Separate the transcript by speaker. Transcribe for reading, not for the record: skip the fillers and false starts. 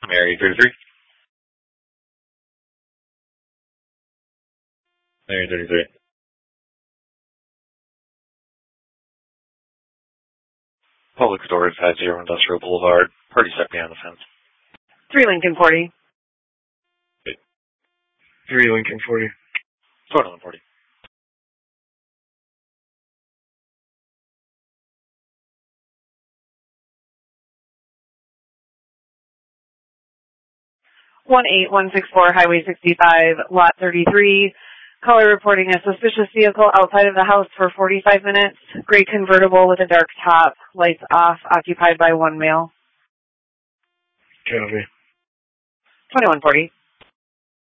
Speaker 1: Mary 33. Mary 33. Public storage at 0 Industrial Boulevard. Party set behind the fence.
Speaker 2: 3 Lincoln 40.
Speaker 3: 3 Lincoln 40.
Speaker 1: Total 40.
Speaker 2: One 18164 Highway 65, Lot 33. Caller reporting a suspicious vehicle outside of the house for 45 minutes. Gray convertible with a dark top. Lights off. Occupied by one male.
Speaker 3: Copy.
Speaker 2: 2140.